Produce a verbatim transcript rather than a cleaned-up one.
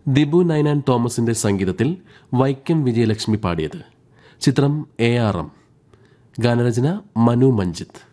ദിബു നൈനാൻ തോമസിന്റെ സംഗീതത്തിൽ വൈക്കം വിജയലക്ഷ്മി പാടിയത്. ചിത്രം എ ആർ എം. ഗാനരചന മനു മഞ്ജിത്ത്.